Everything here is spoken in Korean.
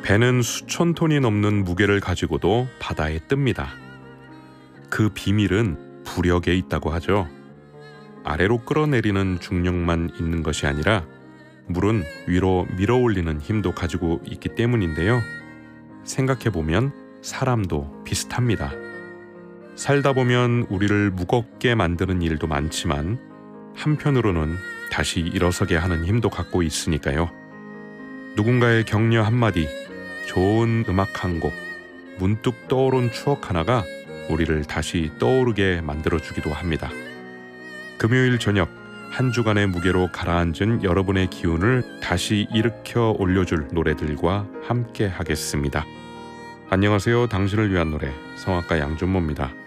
배는 수천 톤이 넘는 무게를 가지고도 바다에 뜹니다. 그 비밀은 부력에 있다고 하죠. 아래로 끌어내리는 중력만 있는 것이 아니라 물은 위로 밀어올리는 힘도 가지고 있기 때문인데요. 생각해보면 사람도 비슷합니다. 살다 보면 우리를 무겁게 만드는 일도 많지만 한편으로는 다시 일어서게 하는 힘도 갖고 있으니까요. 누군가의 격려 한마디, 좋은 음악 한 곡, 문득 떠오른 추억 하나가 우리를 다시 떠오르게 만들어주기도 합니다. 금요일 저녁 한 주간의 무게로 가라앉은 여러분의 기운을 다시 일으켜 올려줄 노래들과 함께 하겠습니다. 안녕하세요. 당신을 위한 노래 성악가 양준모입니다.